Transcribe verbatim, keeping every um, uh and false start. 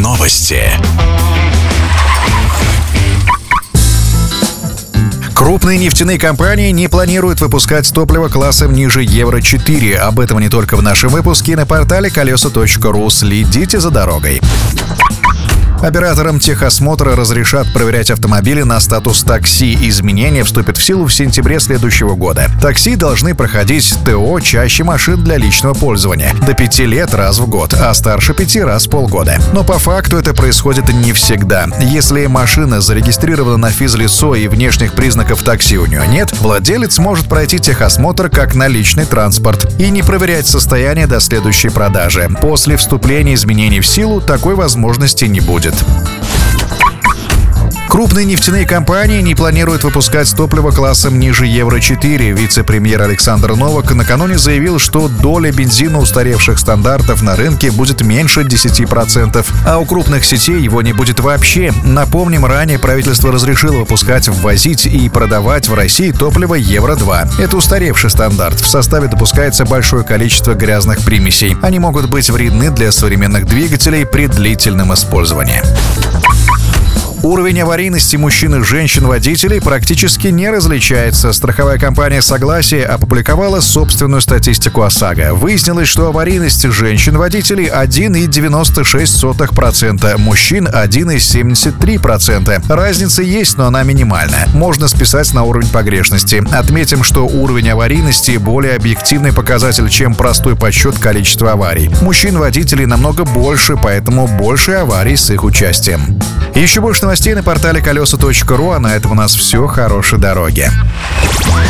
Новости. Крупные нефтяные компании не планируют выпускать топливо классом ниже евро четыре. Об этом не только в нашем выпуске, на портале колеса точка ру. Следите за дорогой. Операторам техосмотра разрешат проверять автомобили на статус такси. Изменения вступят в силу в сентябре следующего года. Такси должны проходить ТО чаще машин для личного пользования. До пяти лет раз в год, а старше пяти раз в полгода. Но по факту это происходит не всегда. Если машина зарегистрирована на физлицо и внешних признаков такси у нее нет, владелец может пройти техосмотр как на личный транспорт и не проверять состояние до следующей продажи. После вступления изменений в силу такой возможности не будет. Крупные нефтяные компании не планируют выпускать топливо классом ниже евро четыре. Вице-премьер Александр Новак накануне заявил, что доля бензина устаревших стандартов на рынке будет меньше десяти процентов, а у крупных сетей его не будет вообще. Напомним, ранее правительство разрешило выпускать, ввозить и продавать в России топливо евро два. Это устаревший стандарт. В составе допускается большое количество грязных примесей. Они могут быть вредны для современных двигателей при длительном использовании. Уровень аварийности мужчин и женщин-водителей практически не различается. Страховая компания «Согласие» опубликовала собственную статистику ОСАГО. Выяснилось, что аварийность женщин-водителей один целых девяносто шесть сотых процента, мужчин один целых семьдесят три процента. Разница есть, но она минимальная. Можно списать на уровень погрешности. Отметим, что уровень аварийности более объективный показатель, чем простой подсчет количества аварий. Мужчин-водителей намного больше, поэтому больше аварий с их участием. Еще больше новостей на портале колеса точка ру, а на этом у нас все. Хорошей дороги.